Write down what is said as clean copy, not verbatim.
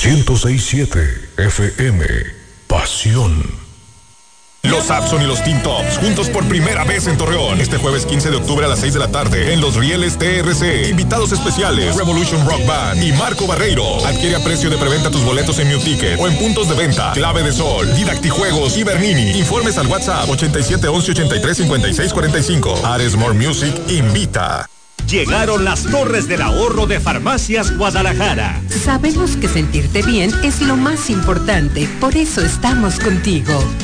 106.7 FM. Pasión. Los Abson y los Teen Tops, juntos por primera vez en Torreón. Este jueves 15 de octubre a las 6 de la tarde en Los Rieles TRC. Invitados especiales, Revolution Rock Band y Marco Barreiro. Adquiere a precio de preventa tus boletos en New Ticket o en puntos de venta. Clave de Sol, Didactijuegos y Bernini. Informes al WhatsApp 8711-835645. Ares More Music invita. Llegaron las Torres del Ahorro de Farmacias Guadalajara. Sabemos que sentirte bien es lo más importante, por eso estamos contigo.